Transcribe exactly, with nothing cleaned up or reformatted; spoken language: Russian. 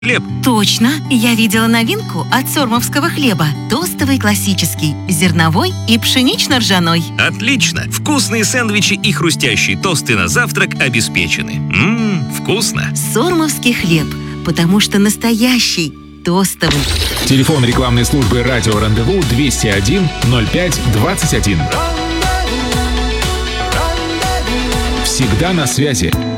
хлеб. Точно! Я видела новинку от сормовского хлеба. Тостовый классический, зерновой и пшенично-ржаной. Отлично! Вкусные сэндвичи и хрустящие тосты на завтрак обеспечены. Ммм, вкусно! Сормовский хлеб, потому что настоящий, тостовый. Телефон рекламной службы «Радио Рандеву» двести один ноль пять двадцать один. Всегда на связи.